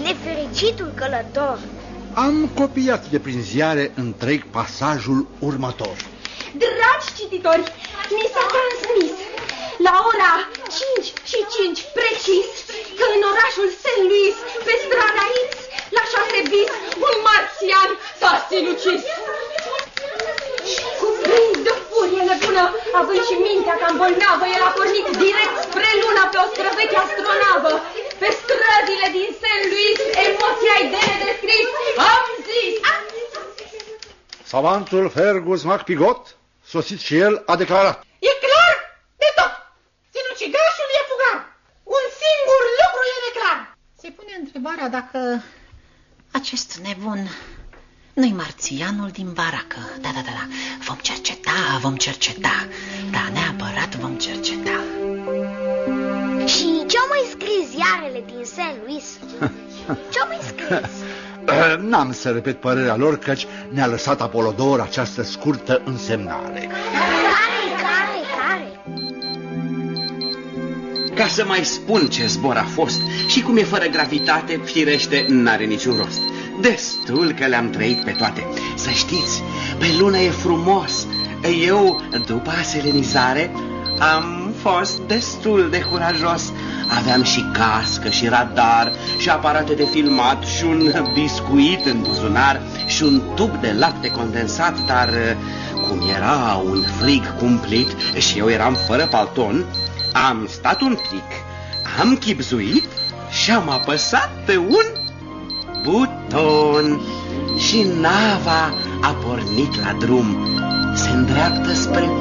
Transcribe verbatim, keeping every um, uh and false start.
nefericitul călător. Am copiat de prin ziare întreg pasajul următor. Dragi cititori, ni s-a transmis la ora cinci și cinci precis că în orașul Saint Louis, pe strada X, la șase bis, un marțian s-a sinucis. Cuprins de furie nebună, având și mintea cam bolnavă, el a pornit direct spre lună pe o străveche astronavă. Pe străzile din Saint Louis, emoția-i de nedescris, am zis... Savantul Fergus MacPigot, sosit și el, a declarat: E clar de tot. Sinucigașul e fugar. Un singur lucru e neclar. Se pune întrebarea dacă acest nebun nu-i marțianul din baracă. Da, da, da, da. Vom cerceta, vom cerceta. Da, neapărat vom cerceta. Și ce-au mai scris ziarele din Saint Louis? Ce-au mai scris? N-am să repet părerea lor, căci ne-a lăsat Apolodor această scurtă însemnare. Care, care, care? Ca să mai spun ce zbor a fost și cum e fără gravitate, firește, n-are niciun rost. Destul că le-am trăit pe toate. Să știți, pe lună e frumos. Eu, după aselenizare, am fost destul de curajos. Aveam și cască și radar și aparate de filmat și un biscuit în buzunar și un tub de lapte condensat, dar cum era un frig cumplit și eu eram fără palton, am stat un pic, am chibzuit și am apăsat pe un buton și nava a pornit la drum. Se îndreaptă spre